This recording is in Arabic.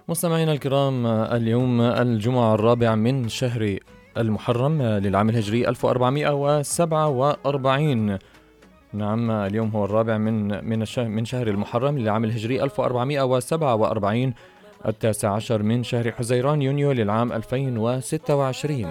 مستمعينا الكرام، اليوم الجمعة الرابع من شهر المحرم للعام الهجري 1447. نعم، اليوم هو الرابع من شهر المحرم للعام الهجري 1447، 19 من شهر حزيران يونيو للعام 2026.